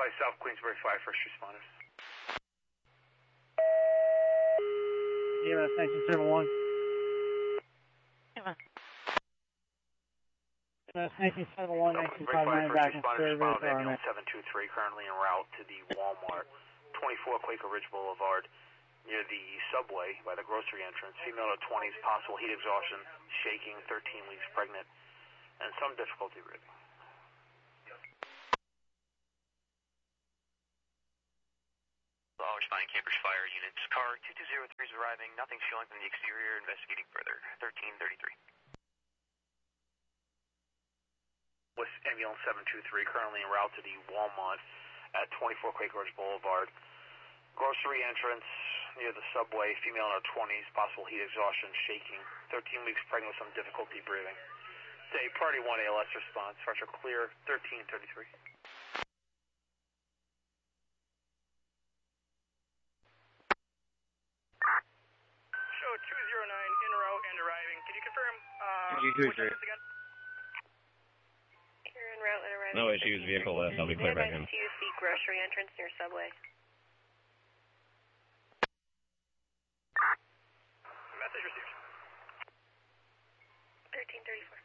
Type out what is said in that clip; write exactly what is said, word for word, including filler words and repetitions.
five South Queensbury five, first responders. E M S nineteen seventy-one. E M S. E M S nineteen seventy-one, nineteen fifty-nine, back in service. Ambulance seven two three, currently en route to the Walmart, twenty-four Quaker Ridge Boulevard, near the subway by the grocery entrance. Female in her twenties, possible heat exhaustion, shaking, thirteen weeks pregnant, and some difficulty breathing. All responding Cambridge Fire units. Car two two zero three is arriving. Nothing showing from the exterior. Investigating further. thirteen thirty-three. With ambulance seven two three, currently en route to the Walmart at twenty-four Quaker Ridge Boulevard. Grocery entrance near the subway. Female in her twenties, possible heat exhaustion, shaking, thirteen weeks pregnant with some difficulty breathing. Day Priority one A L S response. Pressure clear. thirteen thirty-three. two zero nine, in route and arriving. Can you confirm uh, you which entrance again? You're en route and arriving. No issues, vehicle left. I'll be clear back in. C U C grocery entrance near subway. Message received. thirteen thirty-four.